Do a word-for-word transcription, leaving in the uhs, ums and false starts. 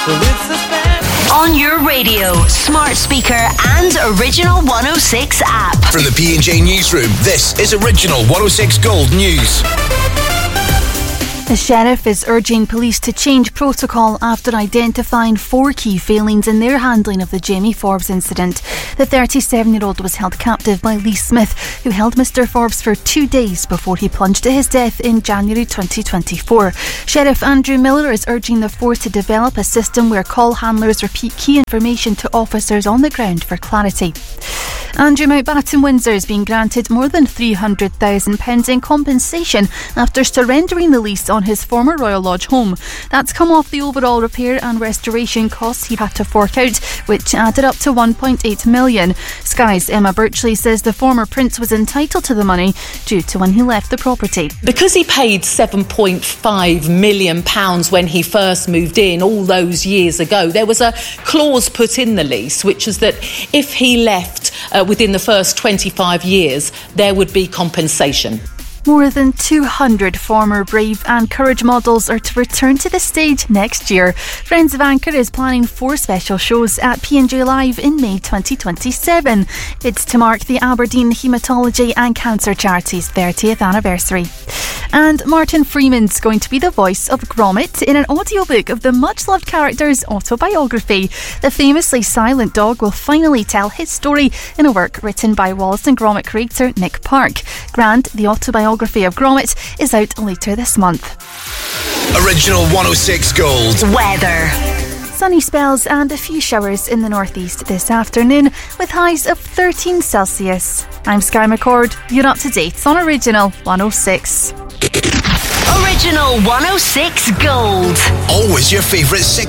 On your radio, smart speaker and Original one oh six app. From the P and J Newsroom, this is Original one oh six Gold News. The Sheriff is urging police to change protocol after identifying four key failings in their handling of the Jamie Forbes incident. The thirty-seven-year-old was held captive by Lee Smith, who held Mr Forbes for two days before he plunged to his death in January twenty twenty-four. Sheriff Andrew Miller is urging the force to develop a system where call handlers repeat key information to officers on the ground for clarity. Andrew Mountbatten Windsor has been granted more than three hundred thousand pounds in compensation after surrendering the lease on his former Royal Lodge home. That's come off the overall repair and restoration costs he had to fork out, which added up to one point eight million. Sky's Emma Birchley says the former prince was entitled to the money due to when he left the property. Because he paid seven point five million pounds when he first moved in all those years ago, there was a clause put in the lease which is that if he left uh, within the first twenty-five years, there would be compensation. More than two hundred former Brave and Courage models are to return to the stage next year. Friends of Anchor is planning four special shows at P and J Live in May twenty twenty-seven. It's to mark the Aberdeen Haematology and Cancer Charity's thirtieth anniversary. And Martin Freeman's going to be the voice of Gromit in an audiobook of the much-loved character's autobiography. The famously silent dog will finally tell his story in a work written by Wallace and Gromit creator Nick Park. Grand, the autobiography of Gromit, is out later this month. Original one oh six Gold. Weather. Sunny spells and a few showers in the northeast this afternoon with highs of thirteen Celsius. I'm Sky McCord. You're up to date on Original one oh six. Original one oh six Gold. Always your favourite six